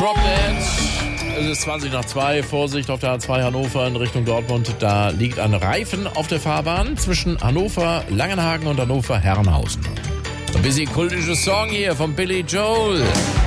Drop Dead. Es ist 20 nach 2. Vorsicht auf der A2 Hannover in Richtung Dortmund. Da liegt ein Reifen auf der Fahrbahn zwischen Hannover Langenhagen und Hannover Herrenhausen. Ein bisschen kultisches Song hier von Billy Joel.